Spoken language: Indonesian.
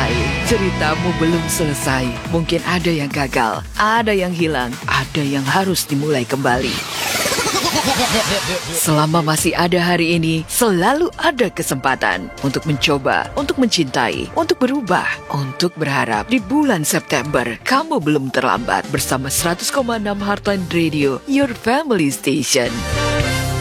selesai. Ceritamu belum selesai. Mungkin ada yang gagal, ada yang hilang, ada yang harus dimulai kembali. Selama masih ada hari ini, selalu ada kesempatan untuk mencoba, untuk mencintai, untuk berubah, untuk berharap. Di bulan September, kamu belum terlambat bersama 100,6 Heartline Radio, your family station.